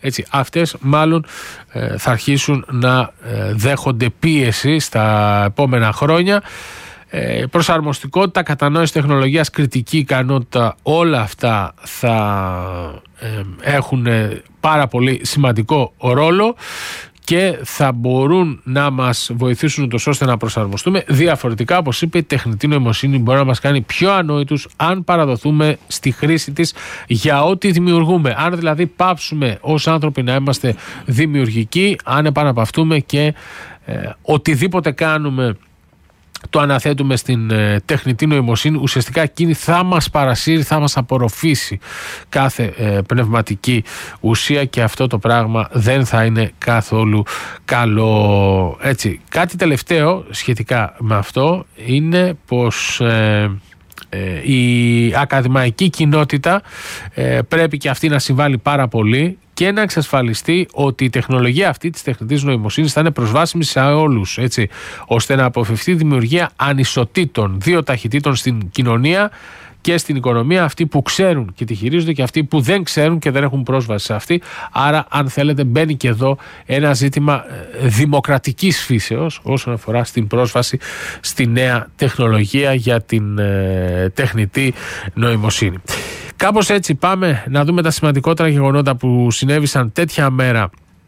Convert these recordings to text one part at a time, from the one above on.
Έτσι, αυτές μάλλον θα αρχίσουν να δέχονται πίεση στα επόμενα χρόνια. Προσαρμοστικότητα, κατανόηση τεχνολογίας, κριτική ικανότητα, όλα αυτά θα έχουν πάρα πολύ σημαντικό ρόλο και θα μπορούν να μας βοηθήσουν ούτως ώστε να προσαρμοστούμε. Διαφορετικά, όπως είπε, η τεχνητή νοημοσύνη μπορεί να μας κάνει πιο ανόητους αν παραδοθούμε στη χρήση της για ό,τι δημιουργούμε. Αν δηλαδή πάψουμε ως άνθρωποι να είμαστε δημιουργικοί, αν επαναπαυτούμε και οτιδήποτε κάνουμε το αναθέτουμε στην τεχνητή νοημοσύνη, ουσιαστικά εκείνη θα μας παρασύρει, θα μας απορροφήσει κάθε πνευματική ουσία και αυτό το πράγμα δεν θα είναι καθόλου καλό. Έτσι, κάτι τελευταίο σχετικά με αυτό είναι πως η ακαδημαϊκή κοινότητα πρέπει και αυτή να συμβάλλει πάρα πολύ και να εξασφαλιστεί ότι η τεχνολογία αυτή της τεχνητής νοημοσύνης θα είναι προσβάσιμη σε όλους, έτσι, ώστε να αποφευθεί η δημιουργία ανισοτήτων, δύο ταχυτήτων στην κοινωνία και στην οικονομία, αυτοί που ξέρουν και τη χειρίζονται και αυτοί που δεν ξέρουν και δεν έχουν πρόσβαση σε αυτή. Άρα, αν θέλετε, μπαίνει και εδώ ένα ζήτημα δημοκρατικής φύσεως όσον αφορά στην πρόσβαση στη νέα τεχνολογία για την τεχνητή νοημοσύνη. Κάπως έτσι πάμε να δούμε τα σημαντικότερα γεγονότα που συνέβησαν τέτοια μέρα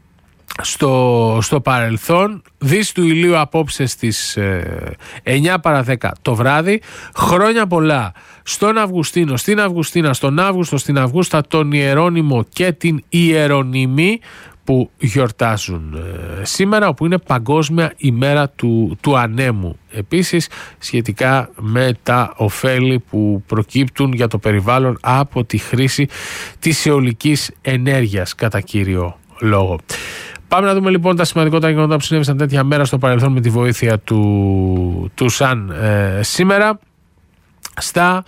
στο παρελθόν. Δύση του ηλίου απόψε στις 9 παρα 10 το βράδυ. Χρόνια πολλά στον Αυγουστίνο, στην Αυγουστίνα, στον Αύγουστο, στην Αυγούστα, τον Ιερώνυμο και την Ιερονυμή που γιορτάζουν σήμερα, όπου είναι Παγκόσμια ημέρα του ανέμου. Επίσης, σχετικά με τα ωφέλη που προκύπτουν για το περιβάλλον από τη χρήση της αιωλικής ενέργειας κατά κύριο λόγο. Πάμε να δούμε λοιπόν τα σημαντικότερα γεγονότα που συνέβησαν τέτοια μέρα στο παρελθόν με τη βοήθεια του Σαν σήμερα. Στα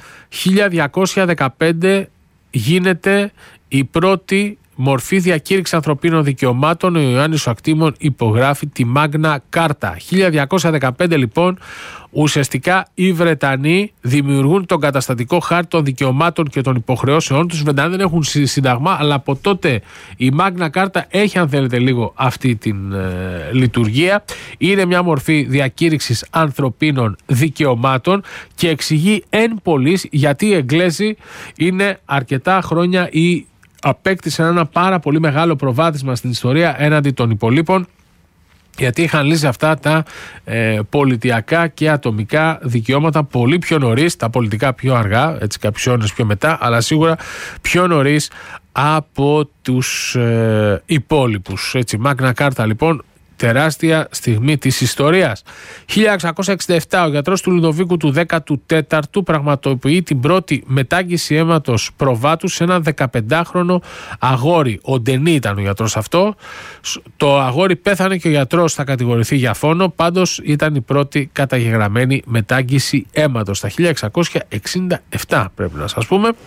1215 γίνεται η πρώτη μορφή διακήρυξη ανθρωπίνων δικαιωμάτων. Ο Ιωάννης ο Ακτήμων υπογράφει τη Μάγνα Κάρτα. 1215 λοιπόν ουσιαστικά οι Βρετανοί δημιουργούν τον καταστατικό χάρτη των δικαιωμάτων και των υποχρεώσεών τους. Οι Βρετανοί δεν έχουν σύνταγμα, αλλά από τότε η Μάγνα Κάρτα έχει, αν θέλετε, λίγο αυτή την λειτουργία. Είναι μια μορφή διακήρυξης ανθρωπίνων δικαιωμάτων και εξηγεί εν πολλοίς γιατί οι Εγγλέζοι είναι αρκετά χρόνια ή απέκτησαν ένα πάρα πολύ μεγάλο προβάδισμα στην ιστορία έναντι των υπολείπων, γιατί είχαν λύσει αυτά τα πολιτιακά και ατομικά δικαιώματα πολύ πιο νωρίς, τα πολιτικά πιο αργά, έτσι κάποιους αιώνες πιο μετά, αλλά σίγουρα πιο νωρίς από τους υπόλοιπους. Έτσι, Μάγνα Κάρτα λοιπόν, τεράστια στιγμή της ιστορίας. 1667 ο γιατρός του Λουδοβίκου του 14ου πραγματοποιεί την πρώτη μετάγγιση αίματος προβάτου σε ένα 15χρονο αγόρι. Ο Ντενί ήταν ο γιατρός αυτό. Το αγόρι πέθανε και ο γιατρός θα κατηγορηθεί για φόνο. Πάντως ήταν η πρώτη καταγεγραμμένη μετάγγιση αίματος στα 1667, πρέπει να σας πούμε.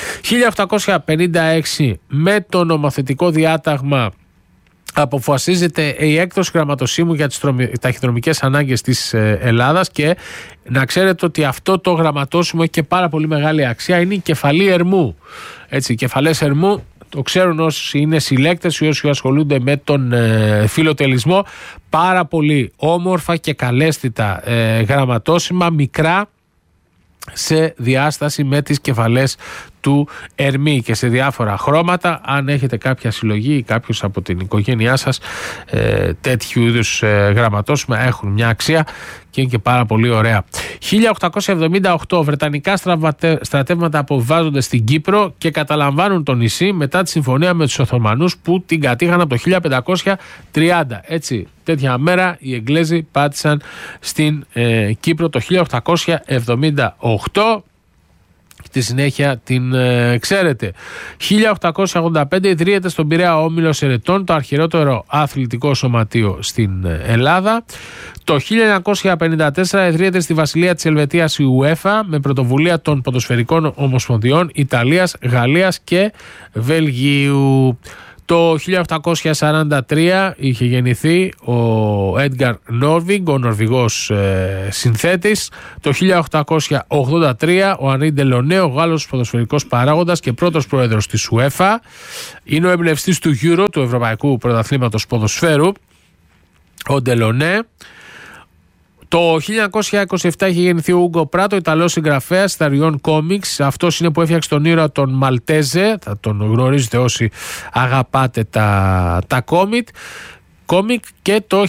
1856 με το νομοθετικό διάταγμα αποφασίζεται η έκδοση γραμματοσύμου για τις ταχυδρομικές ανάγκες της Ελλάδας και να ξέρετε ότι αυτό το γραμματόσημο έχει και πάρα πολύ μεγάλη αξία. Είναι η κεφαλή ερμού. Έτσι, οι κεφαλές ερμού το ξέρουν όσοι είναι συλλέκτες ή όσοι ασχολούνται με τον φιλοτελισμό. Πάρα πολύ όμορφα και καλέσθητα γραμματόσημα, μικρά σε διάσταση με τις κεφαλές του ερμή και σε διάφορα χρώματα. Αν έχετε κάποια συλλογή ή κάποιος από την οικογένειά σας, τέτοιου είδους γραμματόσημα έχουν μια αξία και είναι και πάρα πολύ ωραία. 1878 βρετανικά στρατεύματα αποβιβάζονται στην Κύπρο και καταλαμβάνουν το νησί μετά τη συμφωνία με τους Οθωμανούς που την κατήχαν από το 1530. Έτσι, τέτοια μέρα οι Εγγλέζοι πάτησαν στην Κύπρο το 1878. Στη συνέχεια την ξέρετε. 1885 ιδρύεται στον Πειραιά Όμιλος Ερετών, το αρχαιότερο αθλητικό σωματείο στην Ελλάδα. Το 1954 ιδρύεται στη Βασιλεία της Ελβετίας η UEFA με πρωτοβουλία των ποδοσφαιρικών ομοσπονδιών Ιταλίας, Γαλλίας και Βελγίου. Το 1843 είχε γεννηθεί ο Έντγκαρ Νόρβιγκ, ο Νορβηγός συνθέτης. Το 1883 ο Ανρί Ντελονέ, ο Γάλλος ποδοσφαιρικός παράγοντας και πρώτος πρόεδρος της UEFA. Είναι ο εμπνευστής του Euro, του Ευρωπαϊκού Πρωταθλήματος Ποδοσφαίρου, ο Ντελονέ. Το 1927 είχε γεννηθεί ο Ούγκο Πράτο, Ιταλός συγγραφέας σταριών κόμιξ. Αυτός είναι που έφτιαξε τον ήρωα τον Μαλτέζε. Θα τον γνωρίζετε όσοι αγαπάτε τα κόμικ. Και το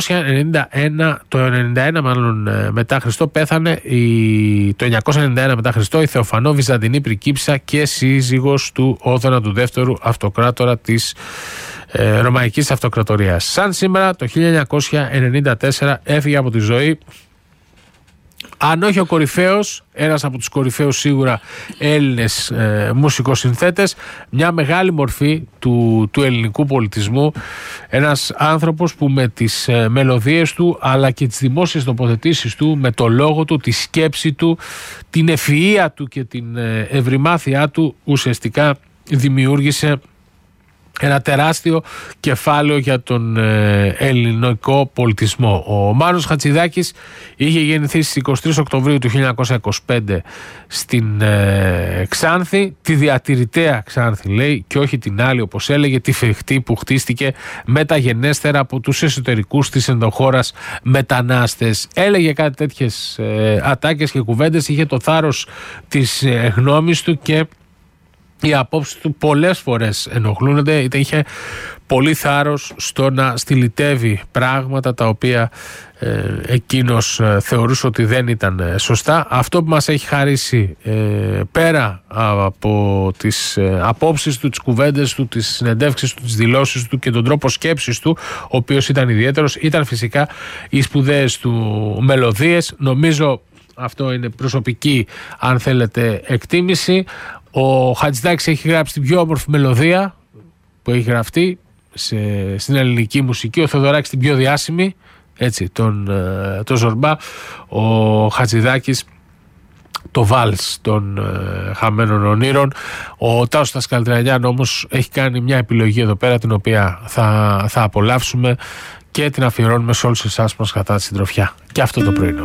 1991 μάλλον μετά Χριστό πέθανε το 991 μετά Χριστό η Θεοφανό Βυζαντινή πριγκίπισσα και σύζυγος του Όθωνα του δεύτερου αυτοκράτορα της Ρωμαϊκής Αυτοκρατορίας. Σαν σήμερα το 1994 έφυγε από τη ζωή, αν όχι ο κορυφαίος, ένας από τους κορυφαίους σίγουρα Έλληνες μουσικοσυνθέτες, μια μεγάλη μορφή του ελληνικού πολιτισμού, ένας άνθρωπος που με τις μελωδίες του αλλά και τις δημόσιες τοποθετήσεις του, με το λόγο του, τη σκέψη του, την ευφυΐα του και την ευρυμάθειά του ουσιαστικά δημιούργησε ένα τεράστιο κεφάλαιο για τον ελληνικό πολιτισμό. Ο Μάνος Χατζηδάκης είχε γεννηθεί στις 23 Οκτωβρίου του 1925 στην Ξάνθη, τη διατηρητέα Ξάνθη λέει, και όχι την άλλη όπως έλεγε, τη φρικτή που χτίστηκε μεταγενέστερα από τους εσωτερικούς της ενδοχώρας μετανάστες. Έλεγε κάτι τέτοιες ατάκες και κουβέντες, είχε το θάρρος της γνώμης του και οι απόψεις του πολλές φορές ενοχλούνται, είτε είχε πολύ θάρρος στο να στυλιτεύει πράγματα τα οποία εκείνος θεωρούσε ότι δεν ήταν σωστά. Αυτό που μας έχει χαρίσει πέρα από τις απόψεις του, τις κουβέντες του, τις συνεντεύξεις του, τις δηλώσεις του και τον τρόπο σκέψης του, ο οποίος ήταν ιδιαίτερος, ήταν φυσικά οι σπουδαίες του μελωδίες. Νομίζω αυτό είναι προσωπική, αν θέλετε, εκτίμηση. Ο Χατζηδάκης έχει γράψει την πιο όμορφη μελωδία που έχει γραφτεί στην ελληνική μουσική, ο Θεοδωράκης την πιο διάσημη, έτσι, τον Ζορμπά, ο Χατζηδάκης το βάλς των χαμένων ονείρων. Ο Τάσος Δασκαλτριανιάν όμως έχει κάνει μια επιλογή εδώ πέρα, την οποία θα απολαύσουμε και την αφιερώνουμε σε όλους εσάς που μας κρατάτε συντροφιά και αυτό το πρωινό.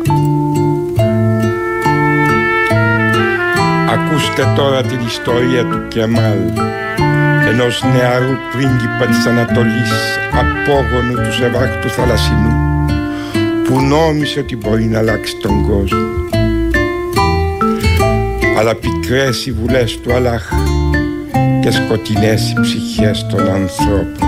Ακούστε τώρα την ιστορία του Κεμάλ, ενός νεαρού πρίγκιπα της Ανατολής, απόγονου του Σεβάχτου Θαλασσινού, που νόμισε ότι μπορεί να αλλάξει τον κόσμο. Αλλά πικρές οι βουλές του Αλλάχ και σκοτεινές οι ψυχές των ανθρώπων.